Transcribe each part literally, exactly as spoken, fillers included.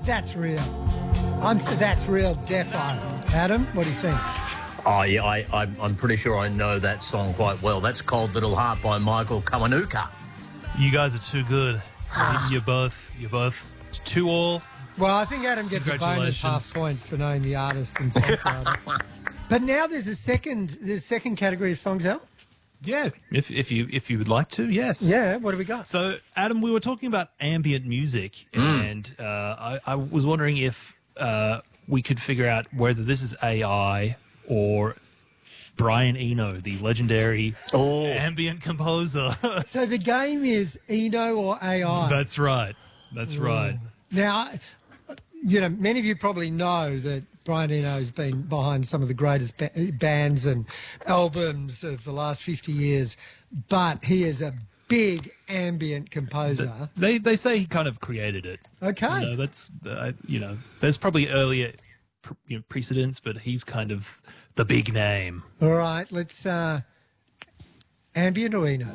that's real. I'm that's real defo. Adam, what do you think? Oh, yeah, I, I, I'm pretty sure I know that song quite well. That's Cold Little Heart by Michael Kiwanuka. You guys are too good. you're both, you're both two all. Well, I think Adam gets a bonus half point for knowing the artist and songwriter. But now there's a second, there's a second category of songs out. Yeah, if if you if you would like to, yes. Yeah, what do we got? So, Adam, we were talking about ambient music, mm. and uh, I, I was wondering if uh, we could figure out whether this is A I or Brian Eno, the legendary oh. ambient composer. So the game is Eno or A I? That's right. That's mm. right. Now, you know, many of you probably know that Brian Eno has been behind some of the greatest ba bands and albums of the last fifty years, but he is a big ambient composer. They they say he kind of created it. Okay. You know, that's, uh, you know, there's probably earlier pre you know, precedents, but he's kind of the big name. All right, let's, uh, ambient or Eno?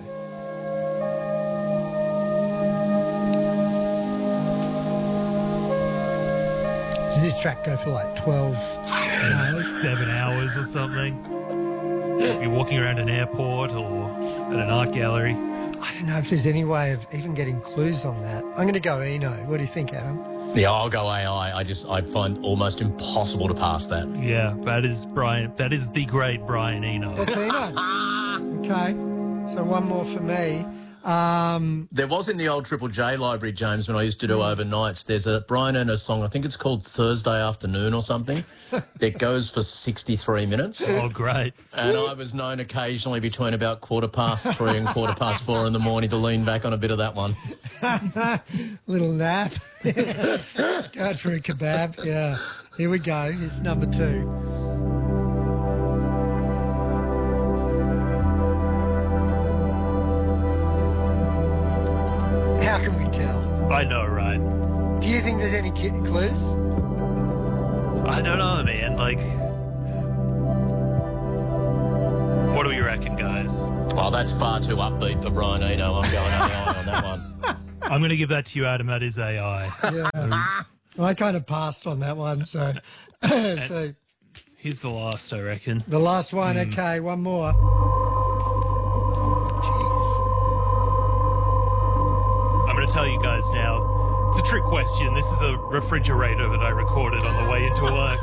Does this track go for like twelve hours? Seven hours or something? If you're walking around an airport or at an art gallery. I don't know if there's any way of even getting clues on that. I'm going to go Eno. What do you think, Adam? Yeah, I'll go A I. I just, I find almost impossible to pass that. Yeah, that is Brian, that is the great Brian Eno. That's Eno. Okay, so one more for me. Um, there was in the old Triple J library, James, when I used to do overnights, there's a Brian Eno song, I think it's called Thursday Afternoon or something, that goes for sixty-three minutes. Oh, great. And I was known occasionally between about quarter past three and quarter past four in the morning to lean back on a bit of that one. Little nap. Go for a kebab, yeah. Here we go, here's number two. How can we tell? I know, right? Do you think there's any clues? I don't know, man. Like, what do we reckon, guys? Well, that's far too upbeat for Brian Eno. I'm going A I on that one. I'm going to give that to you, Adam. That is A I. Yeah. Well, I kind of passed on that one, so... so here's the last, I reckon. The last one, mm. Okay, one more. I'm going to tell you guys now, it's a trick question. This is a refrigerator that I recorded on the way into work.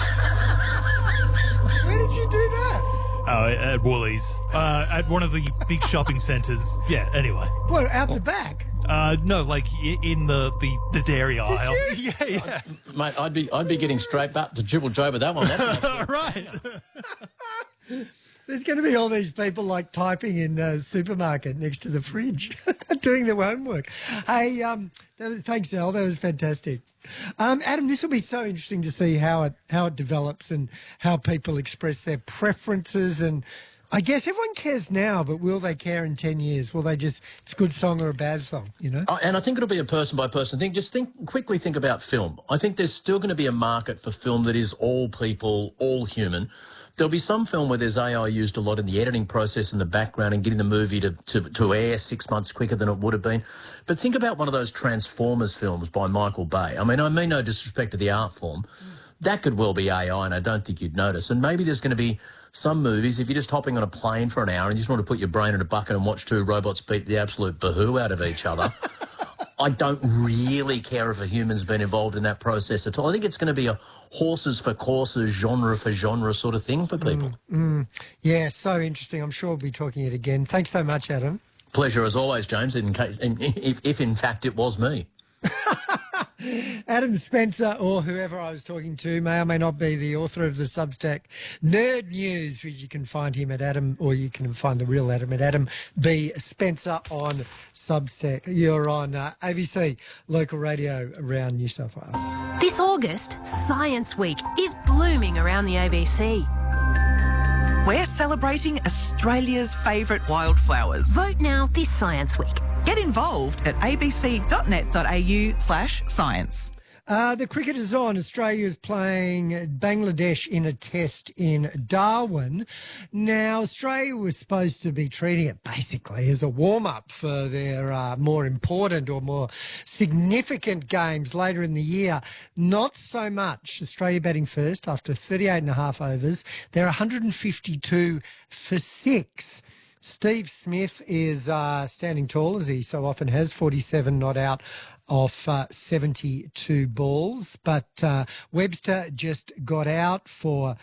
Where did you do that? Oh, at Woolies. Uh, at one of the big shopping centres. Yeah, anyway. What, out the back? Uh, no, like in the, the, the dairy aisle. Did you? Yeah, yeah. I'd, mate, I'd be, I'd be getting straight back to Triple J with that one. Right. There's going to be all these people like typing in the supermarket next to the fridge, doing their homework. Hey, um, that was, thanks, Al. That was fantastic. Um, Adam, this will be so interesting to see how it how it develops and how people express their preferences. And I guess everyone cares now, but will they care in ten years? Will they just, it's a good song or a bad song, you know? Oh, and I think it'll be a person-by-person thing. Just think, quickly think about film. I think there's still going to be a market for film that is all people, all human. There'll be some film where there's A I used a lot in the editing process in the background and getting the movie to, to, to air six months quicker than it would have been. But think about one of those Transformers films by Michael Bay. I mean, I mean no disrespect to the art form. That could well be A I, and I don't think you'd notice. And maybe there's going to be some movies, if you're just hopping on a plane for an hour and you just want to put your brain in a bucket and watch two robots beat the absolute bahoo out of each other, I don't really care if a human's been involved in that process at all. I think it's going to be a horses for courses, genre for genre sort of thing for people. Mm, mm. Yeah, so interesting. I'm sure we'll be talking it again. Thanks so much, Adam. Pleasure as always, James, in case, in, if, if in fact it was me. Adam Spencer, or whoever I was talking to, may or may not be the author of the Substack Nerd News, which you can find him at Adam, or you can find the real Adam at Adam B. Spencer on Substack. You're on uh, A B C local radio around New South Wales. This August, Science Week is blooming around the A B C. We're celebrating Australia's favourite wildflowers. Vote now this Science Week. Get involved at abc.net.au slash science. Uh, the cricket is on. Australia is playing Bangladesh in a test in Darwin. Now, Australia was supposed to be treating it basically as a warm-up for their uh, more important or more significant games later in the year. Not so much. Australia batting first after thirty-eight and a half overs. They're one hundred fifty-two for six. Steve Smith is uh, standing tall, as he so often has, forty-seven not out off uh, seventy-two balls. But uh, Webster just got out for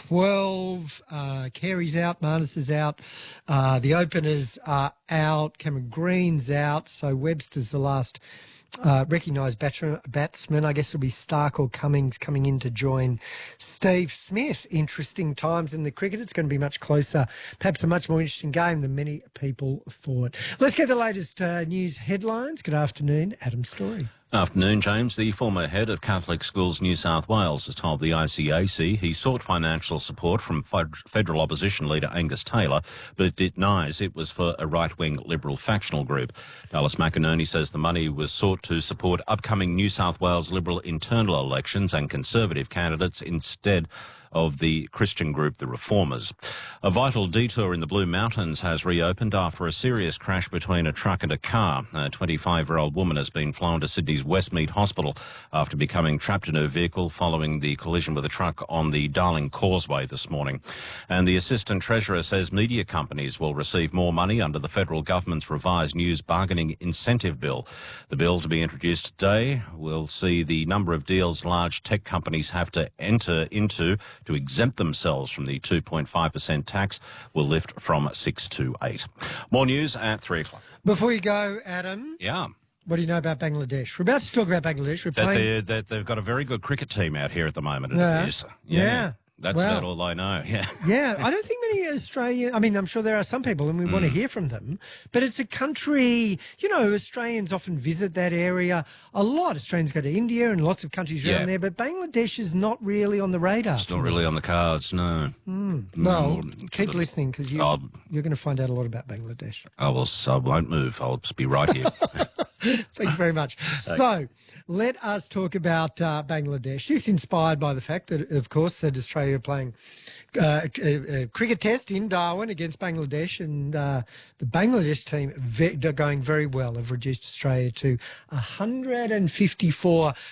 twelve. Uh, Carey's out, Marnus is out. Uh, the openers are out. Cameron Green's out. So Webster's the last Uh, recognised batter, batsman. I guess it'll be Stark or Cummings coming in to join Steve Smith. Interesting times in the cricket. It's going to be much closer, perhaps a much more interesting game than many people thought. Let's get the latest uh, news headlines. Good afternoon, Adam Story. Afternoon, James. The former head of Catholic Schools New South Wales has told the I C A C he sought financial support from federal opposition leader Angus Taylor, but denies it was for a right-wing Liberal factional group. Dallas McInerney says the money was sought to support upcoming New South Wales Liberal internal elections and Conservative candidates instead of the Christian group, the Reformers. A vital detour in the Blue Mountains has reopened after a serious crash between a truck and a car. A twenty-five-year-old woman has been flown to Sydney's Westmead Hospital after becoming trapped in her vehicle following the collision with a truck on the Darling Causeway this morning. And the Assistant Treasurer says media companies will receive more money under the federal government's revised news bargaining incentive bill. The bill, to be introduced today, will see the number of deals large tech companies have to enter into to exempt themselves from the two point five percent tax will lift from six to eight. More news at three o'clock. Before you go, Adam. Yeah. What do you know about Bangladesh? We're about to talk about Bangladesh. We're That, playing... that they've got a very good cricket team out here at the moment. It Yeah. is. Yeah. That's Wow. about all I know. Yeah. Yeah, I don't think many Australian. I mean, I'm sure there are some people, and we want to hear from them. But it's a country. You know, Australians often visit that area a lot. Australians go to India and lots of countries Yeah. around there. But Bangladesh is not really on the radar. It's not really on the cards, no. Well, No, keep sort of- listening because you, I'll- you're going to find out a lot about Bangladesh. I will. I won't move. I'll just be right here. Thank you very much. So let us talk about uh, Bangladesh. This is inspired by the fact that, of course, that Australia are playing uh, a, a cricket test in Darwin against Bangladesh, and uh, the Bangladesh team ve- are going very well. Have reduced Australia to one hundred fifty-four